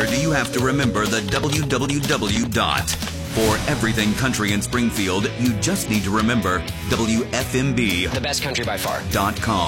longer do you have to remember the www dot. For everything country in Springfield, you just need to remember WFMB. The best country by far. .com.